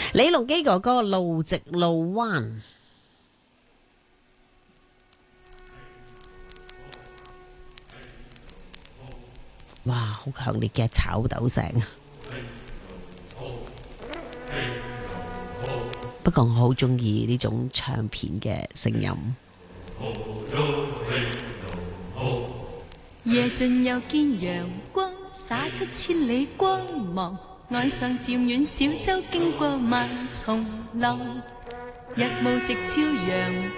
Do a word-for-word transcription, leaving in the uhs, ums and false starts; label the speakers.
Speaker 1: 李龍基哥哥路直路彎，哇，好強烈嘅炒豆聲啊！不過我好中意呢種唱片嘅聲音。
Speaker 2: 夜盡又見陽光，灑出千里光芒。岸上漸遠小舟經過萬重浪，日暮直照陽